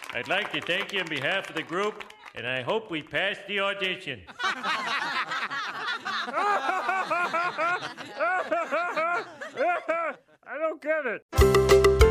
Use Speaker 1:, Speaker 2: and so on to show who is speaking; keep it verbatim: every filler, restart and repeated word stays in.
Speaker 1: I'd like to thank you on behalf of the group, and I hope we pass the audition.
Speaker 2: I don't get it.